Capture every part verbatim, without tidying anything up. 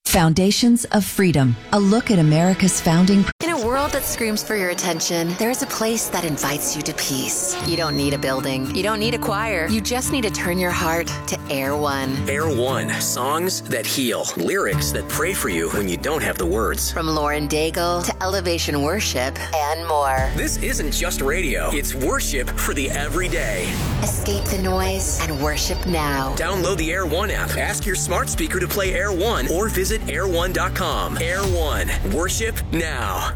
Foundations of Freedom, a look at America's founding. In a world that screams for your attention, there is a place that invites you to peace. You don't need a building. You don't need a choir. You just need to turn your heart to Air One. Air One, songs that heal, lyrics that pray for you when you don't have the words. From Lauren Daigle to Elevation Worship and more. This isn't just radio. It's worship for the everyday. Escape the noise and worship now. Download the Air One app. Ask your smart speaker to play Air One or visit air one dot com. Air One, worship now.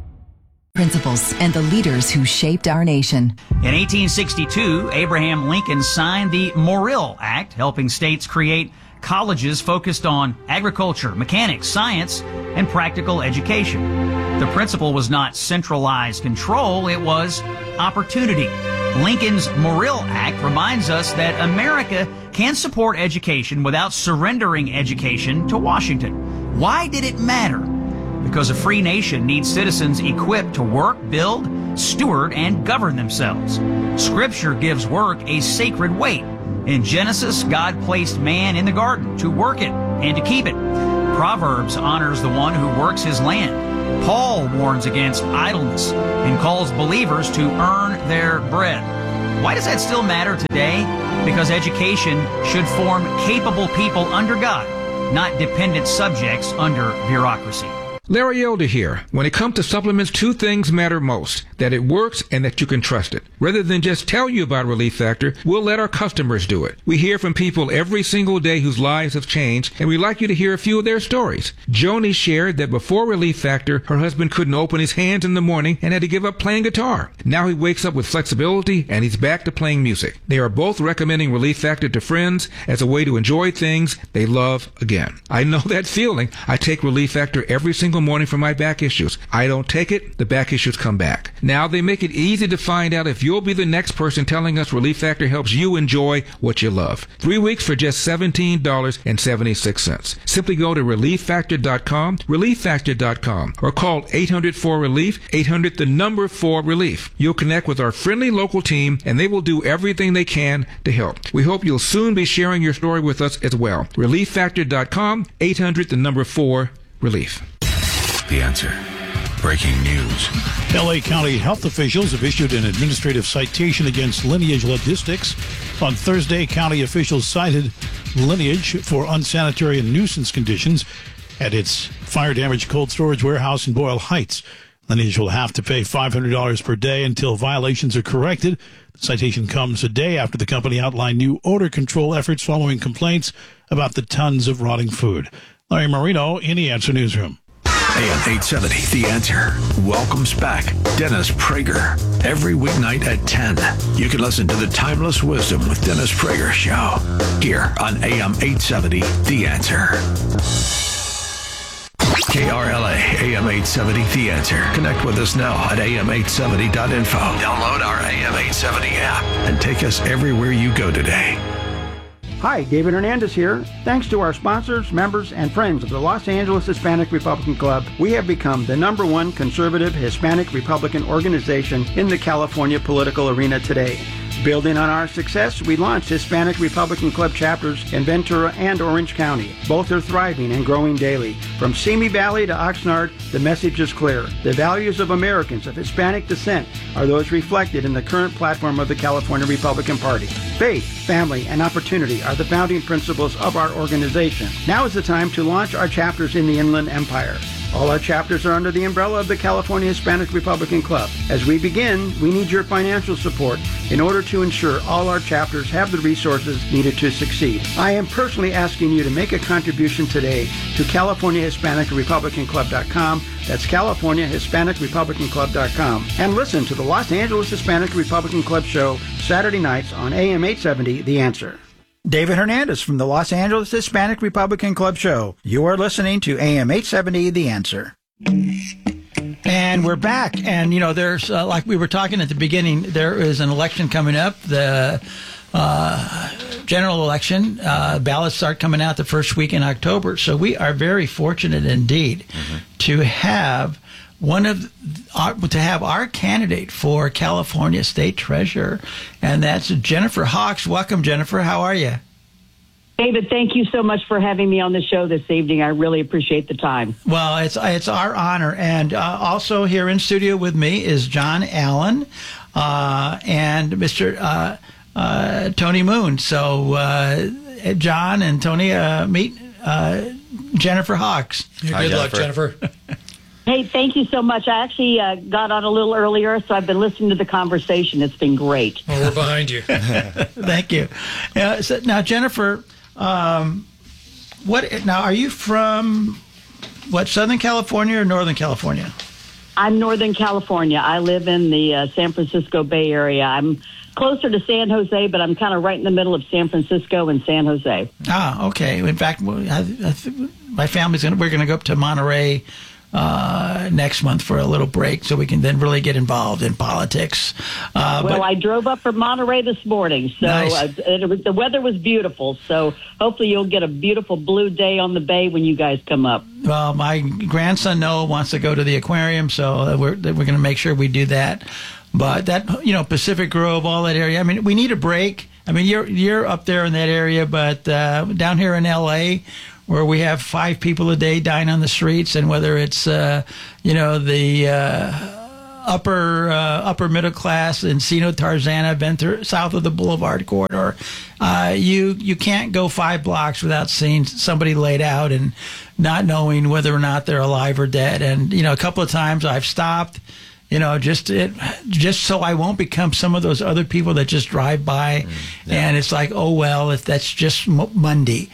Principles and the leaders who shaped our nation. In eighteen sixty-two, Abraham Lincoln signed the Morrill Act, helping states create colleges focused on agriculture, mechanics, science, and practical education. The principle was not centralized control, it was opportunity. Lincoln's Morrill Act reminds us that America can support education without surrendering education to Washington. Why did it matter? Because a free nation needs citizens equipped to work, build, steward, and govern themselves. Scripture gives work a sacred weight. In Genesis, God placed man in the garden to work it and to keep it. Proverbs honors the one who works his land. Paul warns against idleness and calls believers to earn their bread. Why does that still matter today? Because education should form capable people under God, not dependent subjects under bureaucracy. Larry Elder here. When it comes to supplements, two things matter most: that it works and that you can trust it. Rather than just tell you about Relief Factor, we'll let our customers do it. We hear from people every single day whose lives have changed, and we'd like you to hear a few of their stories. Joni shared that before Relief Factor, her husband couldn't open his hands in the morning and had to give up playing guitar. Now he wakes up with flexibility and he's back to playing music. They are both recommending Relief Factor to friends as a way to enjoy things they love again. I know that feeling. I take Relief Factor every single morning for my back issues. I don't take it, the back issues come back. Now they make it easy to find out if you'll be the next person telling us Relief Factor helps you enjoy what you love. Three weeks for just seventeen dollars and seventy-six cents. Simply go to relief factor dot com, relief factor dot com, or call eight hundred four relief, eight hundred the number four relief. You'll connect with our friendly local team and they will do everything they can to help. We hope you'll soon be sharing your story with us as well. relief factor dot com, eight hundred the number four relief. The Answer. Breaking news. L A County health officials have issued an administrative citation against Lineage Logistics. On Thursday, county officials cited Lineage for unsanitary and nuisance conditions at its fire-damaged cold storage warehouse in Boyle Heights. Lineage will have to pay five hundred dollars per day until violations are corrected. The citation comes a day after the company outlined new odor control efforts following complaints about the tons of rotting food. Larry Marino in the Answer Newsroom. A M eight seventy, The Answer, welcomes back Dennis Prager every weeknight at ten. You can listen to the Timeless Wisdom with Dennis Prager show here on A M eight seventy, The Answer. K R L A, A M eight seventy, The Answer. Connect with us now at A M eight seventy dot info. Download our A M eight seventy app and take us everywhere you go today. Hi, David Hernandez here. Thanks to our sponsors, members, and friends of the Los Angeles Hispanic Republican Club, we have become the number one conservative Hispanic Republican organization in the California political arena today. Building on our success, we launched Hispanic Republican Club chapters in Ventura and Orange County. Both are thriving and growing daily. From Simi Valley to Oxnard, the message is clear. The values of Americans of Hispanic descent are those reflected in the current platform of the California Republican Party. Faith, family, and opportunity are the founding principles of our organization. Now is the time to launch our chapters in the Inland Empire. All our chapters are under the umbrella of the California Hispanic Republican Club. As we begin, we need your financial support in order to ensure all our chapters have the resources needed to succeed. I am personally asking you to make a contribution today to California Hispanic Republican Club dot com. That's California Hispanic Republican Club dot com. And listen to the Los Angeles Hispanic Republican Club show Saturday nights on A M eight seventy, The Answer. David Hernandez from the Los Angeles Hispanic Republican Club show. You are listening to A M eight seventy, The Answer. And we're back. And, you know, there's, uh, like we were talking at the beginning, there is an election coming up, the uh, general election. Uh, ballots start coming out the first week in October. So we are very fortunate indeed mm-hmm. to have one of our, to have our candidate for California State Treasurer, and that's Jennifer Hawks. Welcome, Jennifer. How are you? David, thank you so much for having me on the show this evening. I really appreciate the time. Well, it's it's our honor. And uh, also here in studio with me is John Allen uh, and Mister Uh, uh, Tony Moon. So uh, John and Tony uh, meet uh, Jennifer Hawks. Yeah, good luck, Jennifer. Hey, thank you so much. I actually uh, got on a little earlier, so I've been listening to the conversation. It's been great. Well, we're behind you. Thank you. Uh, so now, Jennifer, um, what? Now, are you from what? Southern California or Northern California? I'm Northern California. I live in the uh, San Francisco Bay Area. I'm closer to San Jose, but I'm kind of right in the middle of San Francisco and San Jose. Ah, okay. In fact, I, I, my family's gonna, we're going to go up to Monterey uh, next month for a little break, so we can then really get involved in politics. Uh, well, but, I drove up from Monterey this morning, so Nice. uh, it, was- the weather was beautiful. So hopefully you'll get a beautiful blue day on the bay when you guys come up. Well, my grandson Noah wants to go to the aquarium, so we're we're going to make sure we do that. But that, you know, Pacific Grove, all that area. I mean, we need a break. I mean, you're you're up there in that area, but uh, down here in L A, where we have five people a day dying on the streets, and whether it's uh, you know the uh, upper uh, upper middle class, Encino, Tarzana, Ventura, south of the Boulevard corridor, uh, you you can't go five blocks without seeing somebody laid out and not knowing whether or not they're alive or dead. And you know, a couple of times I've stopped. You know, just it, just so I won't become some of those other people that just drive by, mm, yeah. and it's like, oh well, if that's just Monday,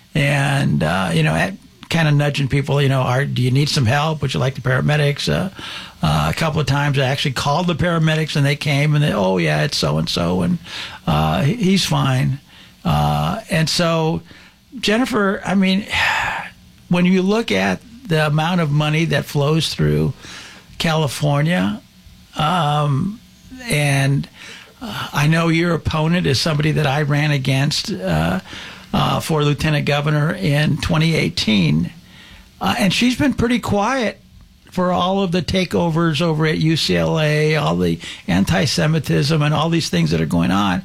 and uh, you know, at, kind of nudging people. You know, are do you need some help? Would you like the paramedics? Uh, uh, a couple of times I actually called the paramedics, and they came, and they, oh yeah, it's so and so, and uh, he's fine. Uh, and so, Jennifer, I mean, when you look at the amount of money that flows through California, um, and uh, I know your opponent is somebody that I ran against uh, uh, for lieutenant governor in twenty eighteen, uh, and she's been pretty quiet for all of the takeovers over at U C L A, all the anti-Semitism and all these things that are going on.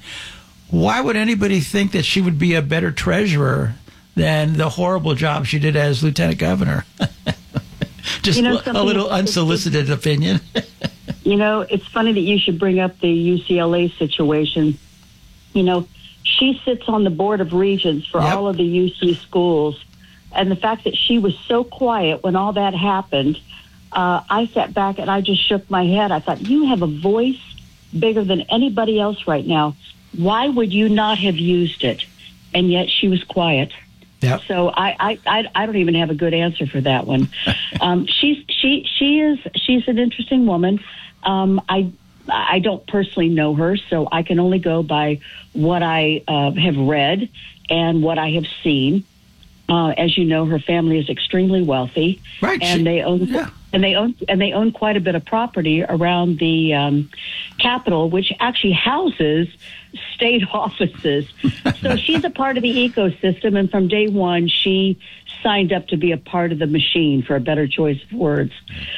Why would anybody think that she would be a better treasurer than the horrible job she did as lieutenant governor? Just you know, a little unsolicited opinion. You know, it's funny that you should bring up the U C L A situation. You know, she sits on the board of regents for yep. all of the U C schools. And the fact that she was so quiet when all that happened, uh, I sat back and I just shook my head. I thought, you have a voice bigger than anybody else right now. Why would you not have used it? And yet she was quiet. Yep. So I, I, I, I don't even have a good answer for that one. um, she's she she is she's an interesting woman. Um, I I don't personally know her, so I can only go by what I uh, have read and what I have seen. Uh, as you know, her family is extremely wealthy, right? And she, they own yeah. and they own and they own quite a bit of property around the um, Capitol, which actually houses state offices. So she's a part of the ecosystem, and from day one, she signed up to be a part of the machine, for a better choice of words.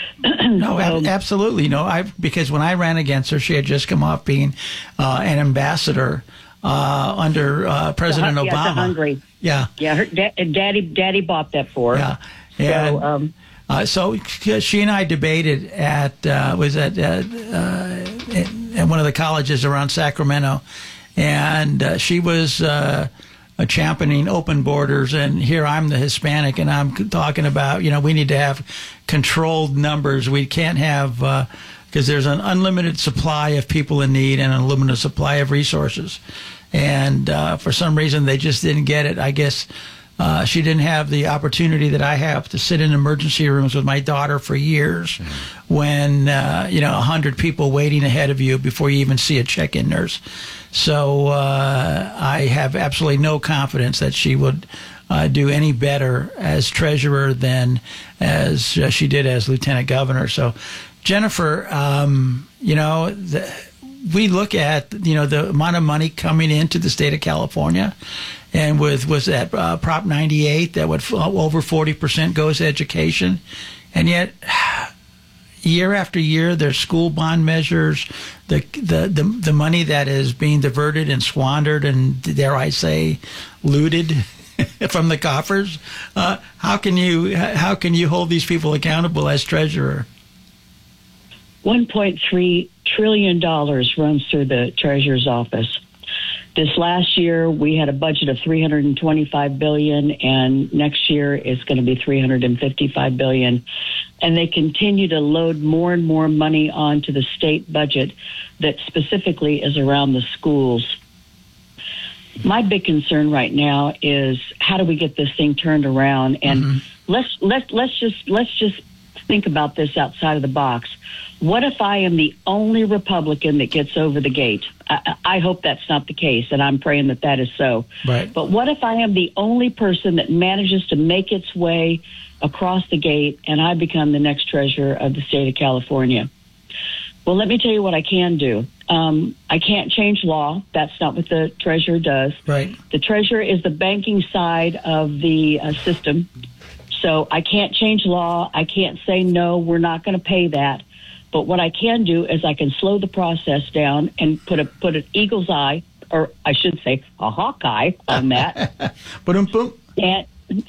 No, ab- absolutely. No, I because when I ran against her, she had just come off being uh, an ambassador uh, under uh, President to, Obama. Yeah, to Hungary. Yeah, yeah. Her da- daddy, daddy bought that for her. Yeah, and, so, um, uh, so she and I debated at uh, was at uh, uh, at one of the colleges around Sacramento, and uh, she was uh, championing open borders, and here I'm the Hispanic, and I'm talking about, you know, we need to have controlled numbers. We can't have because uh, there's an unlimited supply of people in need and an unlimited supply of resources. And uh, for some reason, they just didn't get it. I guess uh, she didn't have the opportunity that I have to sit in emergency rooms with my daughter for years mm-hmm. when, uh, you know, one hundred people waiting ahead of you before you even see a check-in nurse. So uh, I have absolutely no confidence that she would uh, do any better as treasurer than as uh, she did as lieutenant governor. So, Jennifer, um, you know, the, we look at, you know, the amount of money coming into the state of California, and with was that uh, Prop ninety-eight that would over forty percent goes to education, and yet year after year there's school bond measures, the the the, the money that is being diverted and squandered and, dare I say, looted from the coffers. Uh, how can you how can you hold these people accountable as treasurer? one point three trillion dollars runs through the treasurer's office. This last year, we had a budget of three hundred twenty-five billion dollars, and next year it's going to be three hundred fifty-five billion dollars. And they continue to load more and more money onto the state budget that specifically is around the schools. My big concern right now is how do we get this thing turned around? And mm-hmm. let's let let's just let's just think about this outside of the box. What if I am the only Republican that gets over the gate? I, I hope that's not the case, and I'm praying that that is so. Right. But what if I am the only person that manages to make its way across the gate, and I become the next treasurer of the state of California? Well, let me tell you what I can do. Um, I can't change law. That's not what the treasurer does. Right. The treasurer is the banking side of the uh, system. So I can't change law. I can't say, no, we're not going to pay that. But what I can do is I can slow the process down and put a put an eagle's eye, or I should say a hawk eye on that. Boom, and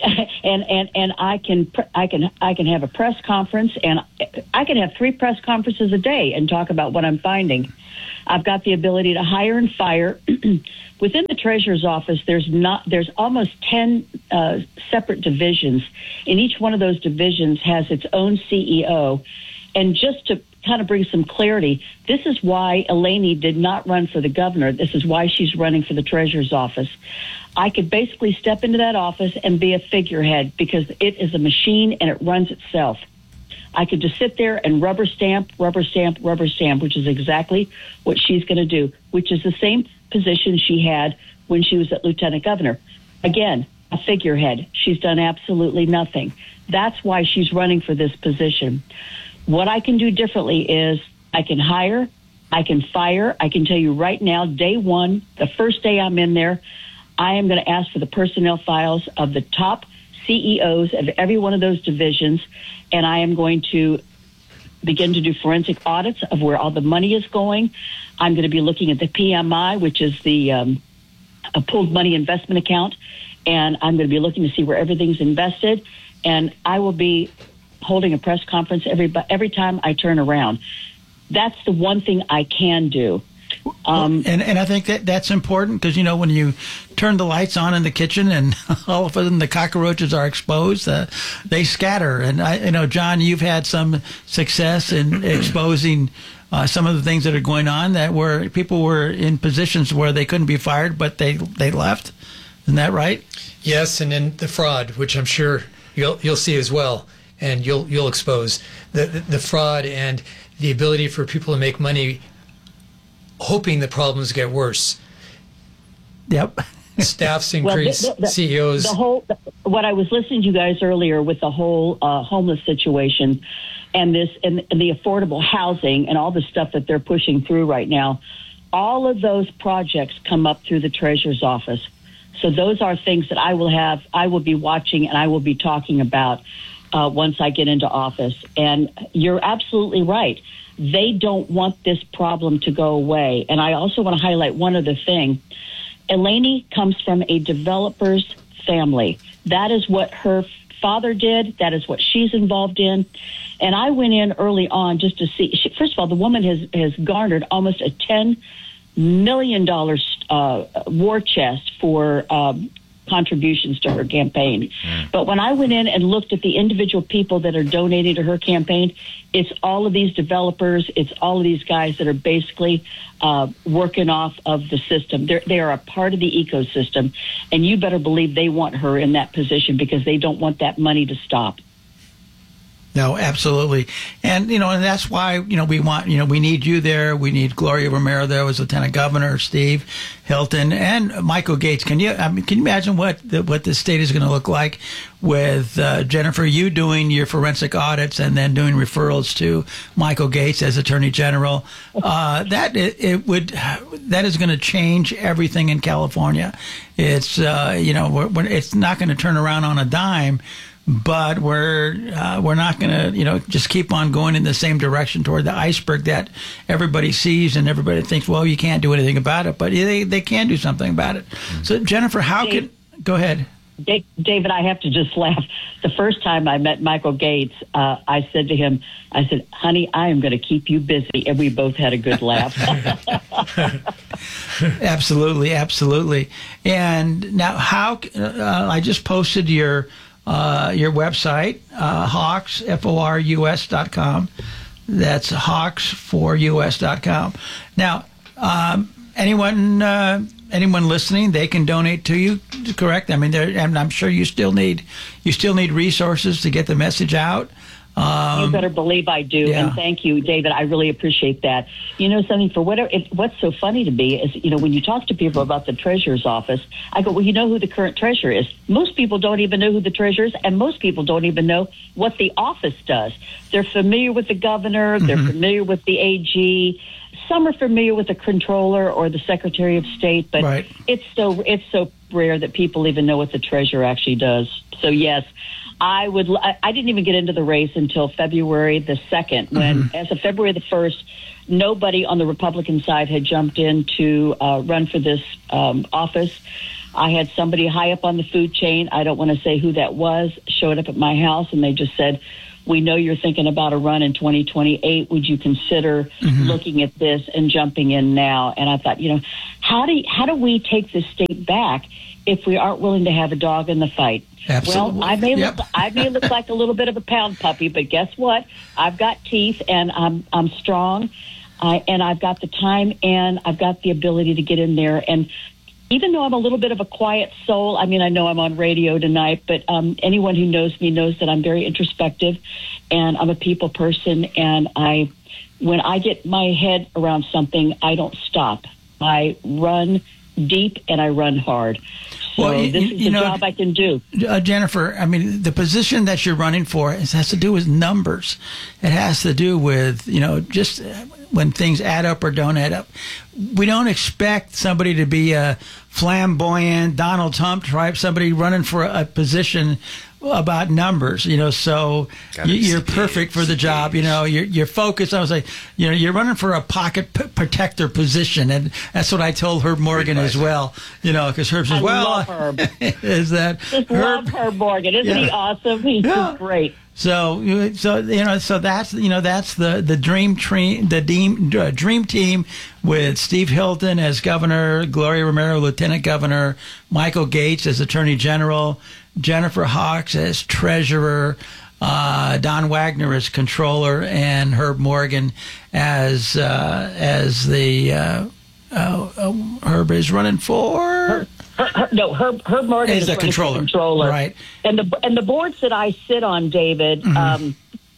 and and and I can I can I can have a press conference, and I can have three press conferences a day and talk about what I'm finding. I've got the ability to hire and fire. Within the treasurer's office, there's not there's almost ten uh, separate divisions, and each one of those divisions has its own C E O. And just to kind of bring some clarity, this is why Eleni did not run for the governor. This is why she's running for the treasurer's office. I could basically step into that office and be a figurehead because it is a machine and it runs itself. I could just sit there and rubber stamp, rubber stamp, rubber stamp, which is exactly what she's going to do, which is the same position she had when she was at lieutenant governor. Again, a figurehead. She's done absolutely nothing. That's why she's running for this position. What I can do differently is I can hire, I can fire. I can tell you right now, day one, the first day I'm in there, I am going to ask for the personnel files of the top C E Os of every one of those divisions, and I am going to begin to do forensic audits of where all the money is going. I'm going to be looking at the P M I, which is the um, a pooled money investment account, and I'm going to be looking to see where everything's invested, and I will be holding a press conference every every time I turn around. That's the one thing I can do. Um, and and I think that that's important because, you know, when you turn the lights on in the kitchen and all of a sudden the cockroaches are exposed, uh, they scatter. And, I, you know, John, you've had some success in exposing uh, some of the things that are going on that where people were in positions where they couldn't be fired, but they, they left. Isn't that right? Yes, and then the fraud, which I'm sure you'll you'll see as well. And you'll you'll expose the, the the fraud and the ability for people to make money, hoping the problems get worse. Yep. Staffs increase, well, the, the, C E Os. The whole what I was listening to you guys earlier with the whole uh, homeless situation, and this and, and the affordable housing and all the stuff that they're pushing through right now. All of those projects come up through the treasurer's office. So those are things that I will have, I will be watching, and I will be talking about. Uh, once I get into office. And you're absolutely right. They don't want this problem to go away. And I also want to highlight one other thing. Eleni comes from a developer's family. That is what her father did. That is what she's involved in. And I went in early on just to see. She, first of all, the woman has, has garnered almost a ten million dollars uh, war chest for um, contributions to her campaign. Mm. But when I went in and looked at the individual people that are donating to her campaign, it's all of these developers, it's all of these guys that are basically uh, working off of the system. They're, they are a part of the ecosystem, and you better believe they want her in that position because they don't want that money to stop. No, absolutely. And, you know, and that's why, you know, we want, you know, we need you there. We need Gloria Romero there as Lieutenant Governor, Steve Hilton, and Michael Gates. Can you, I mean, can you imagine what the, what the state is going to look like with uh, Jennifer, you doing your forensic audits and then doing referrals to Michael Gates as Attorney General? Uh, that it, it would, that is going to change everything in California. It's, uh, you know, we're, we're, it's not going to turn around on a dime. But we're uh, we're not going to, you know, just keep on going in the same direction toward the iceberg that everybody sees and everybody thinks, well, you can't do anything about it. But they they can do something about it. Mm-hmm. So, Jennifer, how Dave, can go ahead? Da- David, I have to just laugh. The first time I met Michael Gates, uh, I said to him, I said, honey, I am going to keep you busy. And we both had a good laugh. Absolutely, absolutely. And now how, uh, I just posted your uh, your website, uh, Hawks, F O R U S dot com. That's hawks for U S dot com. Now, um, anyone uh, anyone listening, they can donate to you, correct? I mean, and I'm sure you still need you still need resources to get the message out. Um, you better believe I do, yeah. and thank you, David. I really appreciate that. You know something, for whatever. It, what's so funny to me is, you know, when you talk to people about the treasurer's office, I go, well, you know who the current treasurer is. Most people don't even know who the treasurer is, and most people don't even know what the office does. They're familiar with the governor, mm-hmm. they're familiar with the A G. Some are familiar with the controller or the Secretary of State, but right. it's so it's so rare that people even know what the treasurer actually does. So yes. I would. I didn't even get into the race until February the second, when, mm-hmm. as of February the first, nobody on the Republican side had jumped in to uh, run for this um, office. I had somebody high up on the food chain, I don't want to say who that was, showed up at my house, and they just said, we know you're thinking about a run in twenty twenty-eight. Would you consider mm-hmm. looking at this and jumping in now? And I thought, you know, how do how do we take the state back if we aren't willing to have a dog in the fight? Absolutely. Well, I may yep. look I may look like a little bit of a pound puppy, but guess what? I've got teeth and I'm I'm strong, uh, and I've got the time and I've got the ability to get in there. And even though I'm a little bit of a quiet soul, I mean, I know I'm on radio tonight, but um, anyone who knows me knows that I'm very introspective, and I'm a people person. And I, when I get my head around something, I don't stop. I run deep and I run hard. So well, you, this is you the know, job I can do. Uh, Jennifer, I mean, the position that you're running for is, has to do with numbers. It has to do with, you know, just when things add up or don't add up. We don't expect somebody to be a flamboyant Donald Trump type, somebody running for a, a position about numbers, you know, so you, you're perfect for the job. You know, you're, you're focused. I was like, you know, you're running for a pocket p- protector position. And that's what I told Herb Morgan as well, you know, because Herb says, I well, love Herb. is that Just Herb? love Herb Morgan. Isn't Yeah. he awesome? He's Yeah. just great. So, so you know, so that's you know that's the the dream tree, the dream uh, dream team with Steve Hilton as governor, Gloria Romero lieutenant governor, Michael Gates as attorney general, Jennifer Hawks as treasurer, uh, Don Wagner as controller, and Herb Morgan as uh, as the uh, uh, uh, Herb is running for. Her, her, her, no, Herb, Herb Morgan is is the running for controller, controller, right? And the and the boards that I sit on, David, Mm-hmm. um,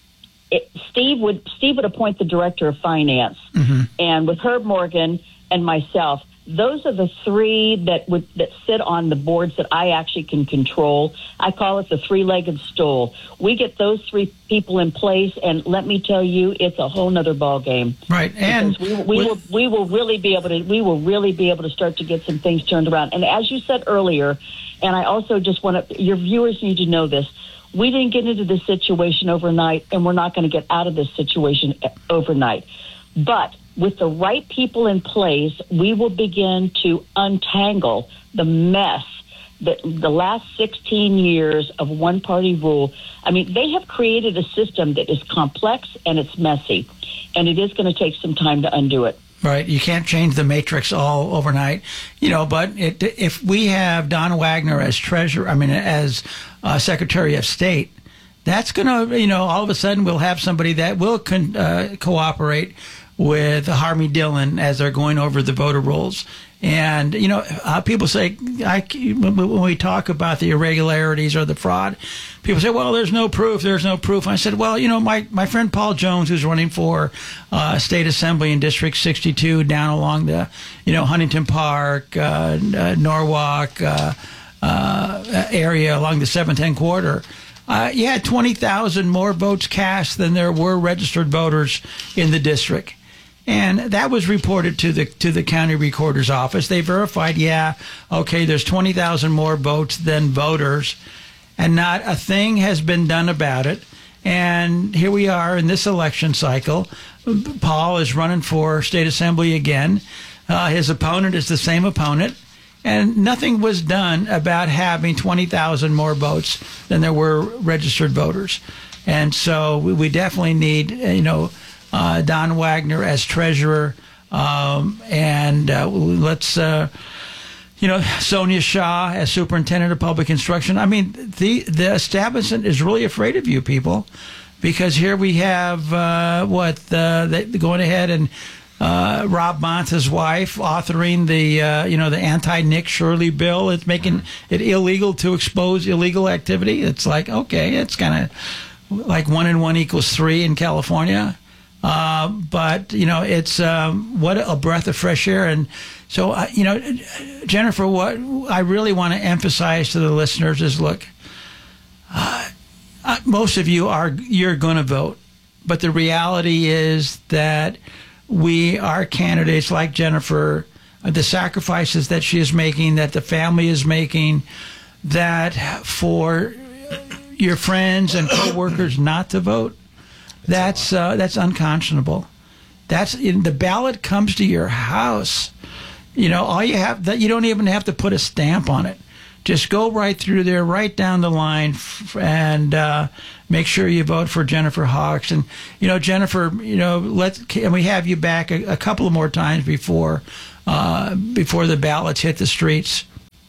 it, Steve would Steve would appoint the director of finance, Mm-hmm. and with Herb Morgan and myself, those are the three that would that sit on the boards that I actually can control. I call it the three-legged stool. We get those three people in place, and let me tell you, it's a whole nother ball game. Right, and we, we with, will we will really be able to we will really be able to start to get some things turned around. And as you said earlier, and I also just want to, your viewers need to know this. We didn't get into this situation overnight, and we're not going to get out of this situation overnight. But with the right people in place, we will begin to untangle the mess that the last sixteen years of one-party rule. I mean, they have created a system that is complex and it's messy, and it is going to take some time to undo it. Right, you can't change the matrix all overnight, you know. But it, if we have Don Wagner as treasurer, I mean, as uh, Secretary of State, that's going to, you know, all of a sudden we'll have somebody that will con- uh, cooperate with Harvey Dillon as they're going over the voter rolls. And, you know, uh, people say, I, when we talk about the irregularities or the fraud, people say, well, there's no proof, there's no proof. I said, well, you know, my, my friend Paul Jones, who's running for uh, State Assembly in District sixty-two down along the, you know, Huntington Park, uh, uh, Norwalk uh, uh, area along the seven ten corridor, uh, he had twenty thousand more votes cast than there were registered voters in the district. And that was reported to the to the county recorder's office. They verified, yeah, okay, there's twenty thousand more votes than voters, and not a thing has been done about it. And here we are in this election cycle. Paul is running for state assembly again. Uh, his opponent is the same opponent. and nothing was done about having twenty thousand more votes than there were registered voters. And so we, we definitely need, you know, uh, Don Wagner as treasurer, um, and uh, let's, uh, you know, Sonia Shaw as superintendent of public instruction. I mean, the the establishment is really afraid of you people, because here we have uh, what uh, they, going ahead and uh, Rob Monta's wife authoring the uh, you know the anti-Nick Shirley bill. It's making it illegal to expose illegal activity. It's like, okay, it's kind of like one and one equals three in California. Uh, but, you know, it's um, what a breath of fresh air. And so, uh, you know, Jennifer, what I really want to emphasize to the listeners is, look, uh, uh, most of you are, you're going to vote. But the reality is that we are candidates like Jennifer, uh, the sacrifices that she is making, that the family is making, that for your friends and coworkers not to vote, that's uh, that's unconscionable. That's in, the ballot comes to your house. You know, all you have that you don't even have to put a stamp on it. Just go right through there, right down the line, f- and uh, make sure you vote for Jennifer Hawks. And you know, Jennifer, you know, let's can we have you back a, a couple of more times before uh, before the ballots hit the streets?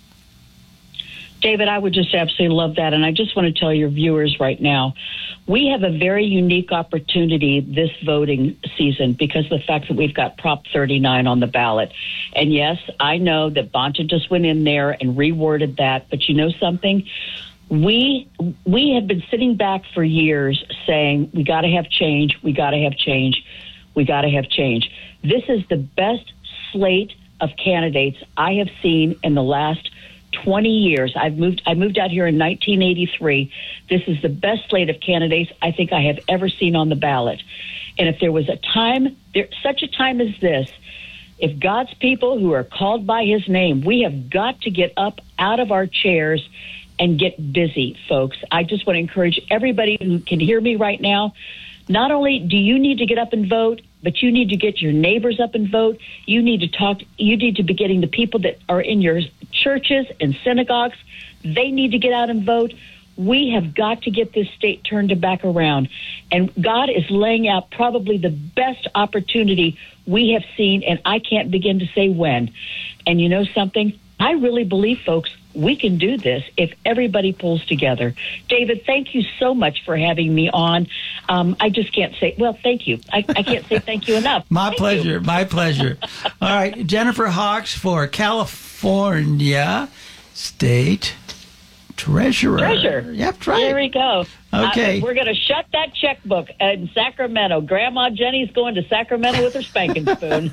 David, I would just absolutely love that. And I just want to tell your viewers right now, we have a very unique opportunity this voting season because of the fact that we've got Prop thirty-nine on the ballot. And yes, I know that Bonta just went in there and reworded that. But you know something? We we have been sitting back for years saying, we got to have change, we got to have change, we got to have change. This is the best slate of candidates I have seen in the last twenty years. I've moved I moved out here in nineteen eighty-three. This is the best slate of candidates I think I have ever seen on the ballot. And if there was a time, there, such a time as this, if God's people who are called by his name, we have got to get up out of our chairs and get busy, folks. I just want to encourage everybody who can hear me right now. Not only do you need to get up and vote, but you need to get your neighbors up and vote. You need to talk. You need to be getting the people that are in your churches and synagogues. They need to get out and vote. We have got to get this state turned back around. And God is laying out probably the best opportunity we have seen, and I can't begin to say when. And you know something? I really believe, folks, we can do this if everybody pulls together. David, thank you so much for having me on. Um, I just can't say, well, thank you. I, I can't say thank you enough. My thank pleasure. You. My pleasure. All right. Jennifer Hawks for California State Treasurer. Treasurer. Yep, right. There we go. Okay. Uh, we're going to shut that checkbook in Sacramento. Grandma Jenny's going to Sacramento with her spanking spoon.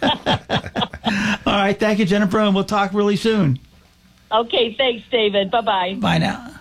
All right. Thank you, Jennifer, and we'll talk really soon. Okay, thanks, David. Bye-bye. Bye now.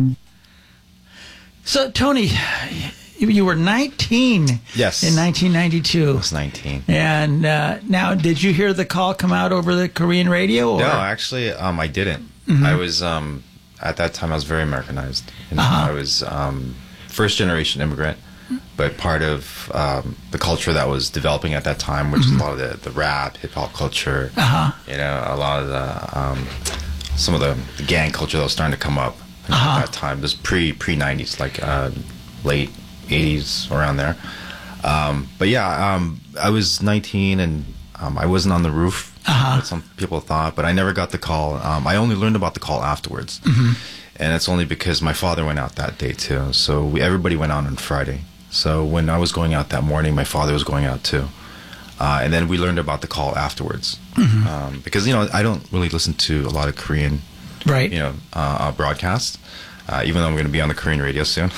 So, Tony, you were nineteen yes. in nineteen ninety-two. I was nineteen. And uh, now, did you hear the call come out over the Korean radio? Or? No, actually, um, I didn't. Mm-hmm. I was, um, at that time, I was very Americanized. You know, uh-huh. I was um, first-generation immigrant, but part of um, the culture that was developing at that time, which mm-hmm. is a lot of the, the rap, hip-hop culture, uh-huh. you know, a lot of the... Um, some of the, the gang culture that was starting to come up uh-huh. at that time. This pre pre nineties, like uh, late eighties, around there. Um, but yeah, um, I was nineteen and um, I wasn't on the roof. Uh-huh. What some people thought, but I never got the call. Um, I only learned about the call afterwards, mm-hmm. and it's only because my father went out that day too. So we, everybody went out on Friday. So when I was going out that morning, my father was going out too. Uh, and then we learned about the call afterwards, mm-hmm. um, because you know I don't really listen to a lot of Korean, right? You know, uh, uh, broadcasts. Uh, even though I'm going to be on the Korean radio soon.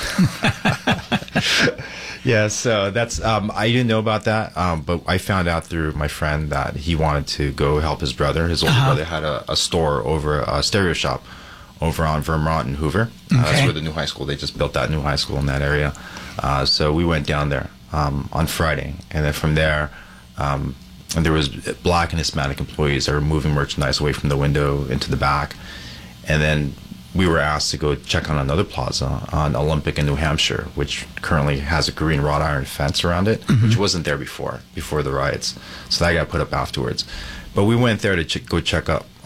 Yeah, so that's um, I didn't know about that, um, but I found out through my friend that he wanted to go help his brother. His older uh-huh. brother had a, a store over a stereo shop over on Vermont and Hoover. Okay. Uh, that's where the new high school. They just built that new high school in that area. Uh, so we went down there um, on Friday, and then from there. Um, and there was black and Hispanic employees that were moving merchandise away from the window into the back. And then we were asked to go check on another plaza on Olympic in New Hampshire, which currently has a green wrought iron fence around it, mm-hmm. which wasn't there before, before the riots. So that got put up afterwards. But we went there to ch- go check up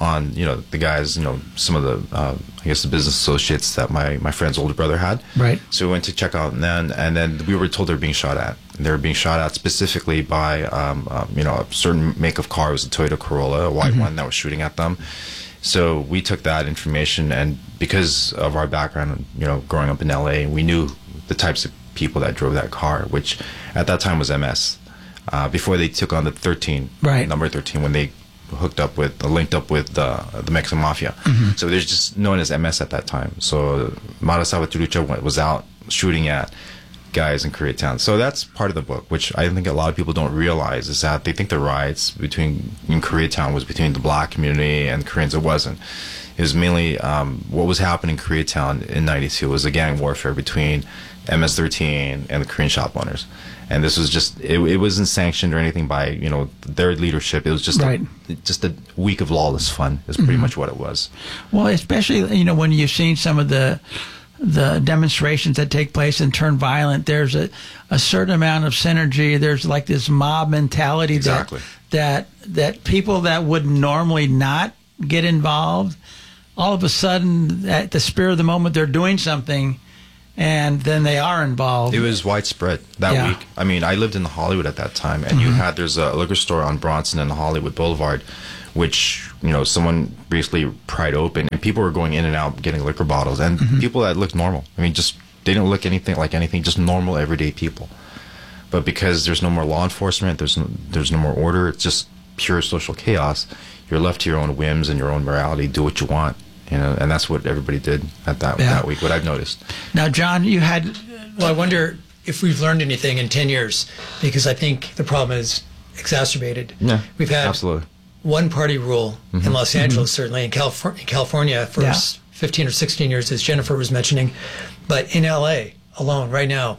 on, you know, the guys, you know, some of the, uh, I guess the business associates that my, my friend's older brother had. Right. So we went to check out, and then and then we were told they were being shot at. They were being shot at specifically by, um, um, you know, a certain make of car. It was a Toyota Corolla, a white Mm-hmm. one that was shooting at them. So we took that information, and because of our background, you know, growing up in L A, we knew the types of people that drove that car, which at that time was M S. Uh, before they took on the thirteen, right. number thirteen, when they hooked up with, linked up with the the Mexican mafia. Mm-hmm. So there's just known as M S at that time. So Mara Salvatrucha was out shooting at guys in Koreatown. So that's part of the book, which I think a lot of people don't realize, is that they think the riots between in Koreatown was between the black community and Koreans. It wasn't. It was mainly um, what was happening in Koreatown in ninety-two was a gang warfare between M S thirteen and the Korean shop owners. And this was just, it, it wasn't sanctioned or anything by, you know, their leadership. It was just, right. a, just a week of lawless fun is pretty mm-hmm. much what it was. Well, especially, you know, when you've seen some of the the demonstrations that take place and turn violent, there's a, a certain amount of synergy. There's like this mob mentality exactly. that, that that people that would normally not get involved, all of a sudden, at the spur of the moment, they're doing something, and then they are involved. It was widespread that yeah. week. I mean, I lived in Hollywood at that time, and mm-hmm. you had, there's a liquor store on Bronson and Hollywood Boulevard, which, you know, someone basically pried open, and people were going in and out getting liquor bottles, and mm-hmm. people that looked normal. I mean, just, they didn't look anything like anything, just normal, everyday people. But because there's no more law enforcement, there's no, there's no more order, it's just pure social chaos, you're left to your own whims and your own morality, do what you want. You know, and that's what everybody did at that yeah. that week. What I've noticed. Now, John, you had. Well, I wonder if we've learned anything in ten years, because I think the problem is exacerbated. Yeah, we've had absolutely one party rule mm-hmm. in Los Angeles, mm-hmm. certainly in, California, in California for yeah. fifteen or sixteen years, as Jennifer was mentioning, but in L A alone, right now,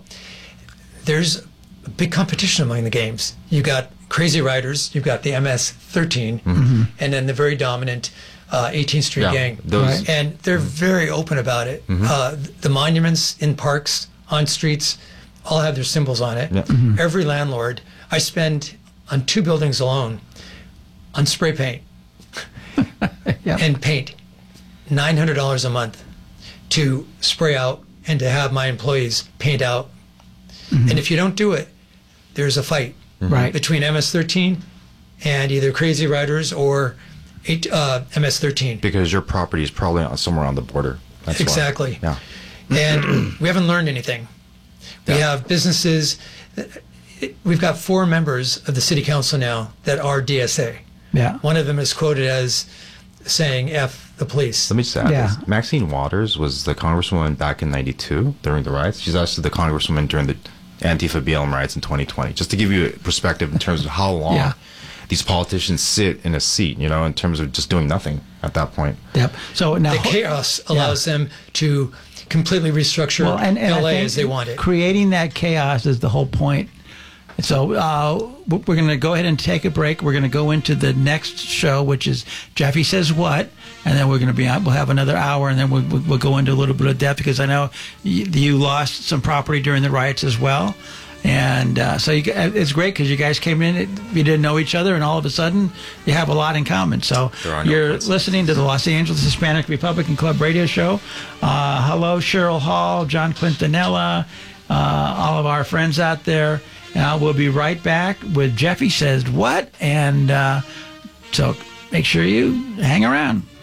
there's a big competition among the games. You've got Crazy Riders, you've got the M S thirteen, mm-hmm. and then the very dominant. Uh, eighteenth Street yeah, gang, those, and they're very open about it. Mm-hmm. Uh, the monuments in parks, on streets, all have their symbols on it. Yeah. Mm-hmm. Every landlord, I spend on two buildings alone on spray paint yep. and paint nine hundred dollars a month to spray out and to have my employees paint out. Mm-hmm. And if you don't do it, there's a fight mm-hmm. right. between M S thirteen and either Crazy Riders or Eight, uh, M S thirteen. Because your property is probably on, somewhere on the border. That's exactly. Why. Yeah. And we haven't learned anything. We yeah. have businesses. We've got four members of the city council now that are D S A. Yeah. One of them is quoted as saying F the police. Let me just add yeah. this. Maxine Waters was the congresswoman back in ninety-two during the riots. She's also the congresswoman during the Antifa B L M riots in twenty twenty. Just to give you a perspective in terms of how long yeah. these politicians sit in a seat, you know, in terms of just doing nothing at that point. Yep. So now the chaos allows yeah. them to completely restructure well, and, and L A I think as they want it. Creating that chaos is the whole point. So uh, we're going to go ahead and take a break. We're going to go into the next show, which is Jeffy Says What, and then we're going to be we'll have another hour, and then we'll, we'll go into a little bit of depth because I know you, you lost some property during the riots as well. And uh, so you, it's great because you guys came in, you didn't know each other, and all of a sudden you have a lot in common. So no you're places. listening to the Los Angeles Hispanic Republican Club radio show. Uh, hello, Cheryl Hall, John Quintanilla, uh, all of our friends out there. Uh, we'll be right back with Jeffy Says What, and uh, so make sure you hang around.